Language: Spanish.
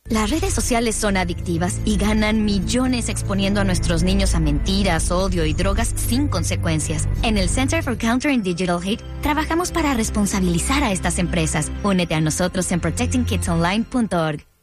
Las redes sociales son adictivas y ganan millones exponiendo a nuestros niños a mentiras, odio y drogas sin consecuencias. En el Center for Countering Digital Hate trabajamos para responsabilizar a estas empresas. Únete a nosotros en protectingkidsonline.org.